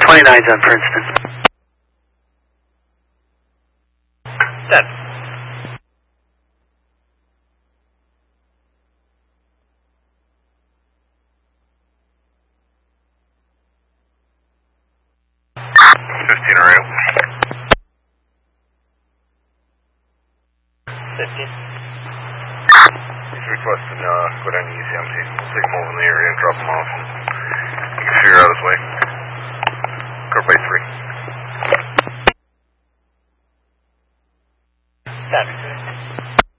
29's on Princeton. 10. Alright. 15. He's requesting go down to UCMC. We'll take him over in the area and drop him off.